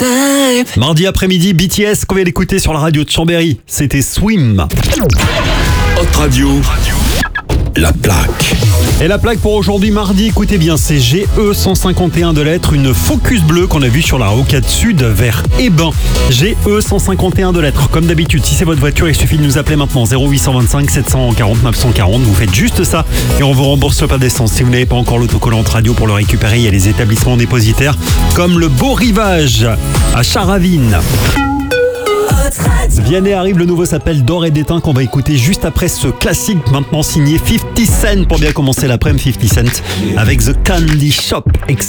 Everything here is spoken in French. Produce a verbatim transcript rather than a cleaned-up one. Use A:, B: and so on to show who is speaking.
A: type.
B: Mardi après-midi, B T S qu'on vient d'écouter sur la radio de Chambéry. C'était Swim.
C: Hot Radio, la plaque.
B: Et la plaque pour aujourd'hui, mardi, écoutez bien, c'est G E cent cinquante et un de lettres, une Focus bleue qu'on a vue sur la rocade sud vers Hébin. G E cent cinquante et un de lettres. Comme d'habitude, si c'est votre voiture, il suffit de nous appeler maintenant zéro huit cent vingt-cinq sept cent quarante neuf cent quarante. Vous faites juste ça et on vous rembourse pas d'essence. Si vous n'avez pas encore l'autocollant radio pour le récupérer, il y a les établissements dépositaires comme le Beau Rivage à Charavine. Vianney arrive, le nouveau s'appelle D'or et d'étain qu'on va écouter juste après ce classique maintenant signé fifty Cent pour bien commencer l'après-midi. fifty Cent avec The Candy Shop. Excellent.